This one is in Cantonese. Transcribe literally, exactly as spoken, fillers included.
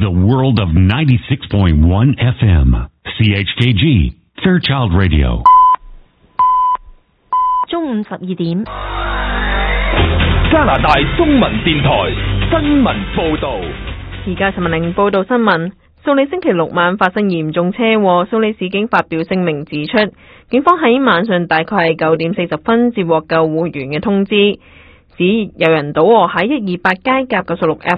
the world of ninety-six point one F M, C H K G, Fairchild Radio. 中午十二點， 加拿大中文電台新聞報導。 而家陳文玲報道新聞。素里星期六晚發生嚴重車禍，素里市警發表聲明指出，警方喺晚上大概係九點四十分接獲救護員嘅通知，指有人倒卧喺一二八街甲九十六 F